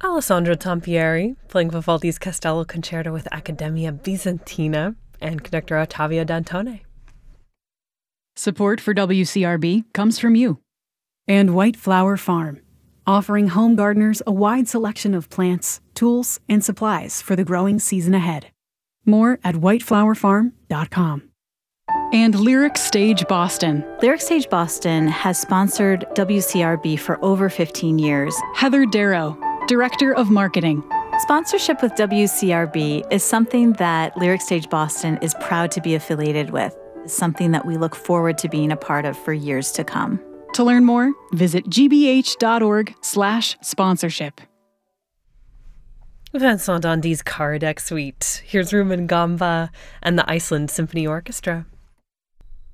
Alessandro Tampieri, playing Vivaldi's Castello Concerto with Accademia Bizantina, and conductor Ottavio Dantone. Support for WCRB comes from you. And White Flower Farm, offering home gardeners a wide selection of plants, tools, and supplies for the growing season ahead. More at whiteflowerfarm.com. And Lyric Stage Boston. Lyric Stage Boston has sponsored WCRB for over 15 years. Heather Darrow, Director of Marketing. Sponsorship with WCRB is something that Lyric Stage Boston is proud to be affiliated with. It's something that we look forward to being a part of for years to come. To learn more, visit gbh.org/sponsorship. Vincent Dandy's Caradeck Suite. Here's Rumen Gamba and the Iceland Symphony Orchestra.